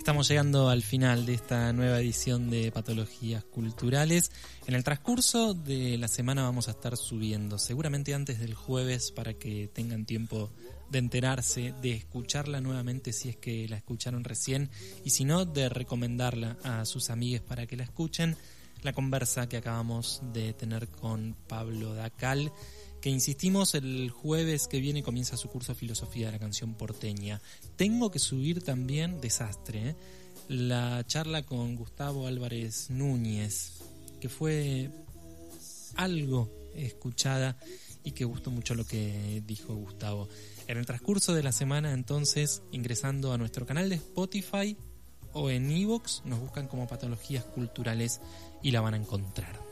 Estamos llegando al final de esta nueva edición de Patologías Culturales. En el transcurso de la semana vamos a estar subiendo, seguramente antes del jueves, para que tengan tiempo de enterarse, de escucharla nuevamente si es que la escucharon recién, y si no, de recomendarla a sus amigues para que la escuchen. La conversa que acabamos de tener con Pablo Dacal, que insistimos, el jueves que viene comienza su curso Filosofía de la Canción Porteña. Tengo que subir también, desastre, la charla con Gustavo Álvarez Núñez, que fue algo escuchada y que gustó mucho lo que dijo Gustavo. En el transcurso de la semana, entonces, ingresando a nuestro canal de Spotify o en iVoox, nos buscan como Patologías Culturales y la van a encontrar.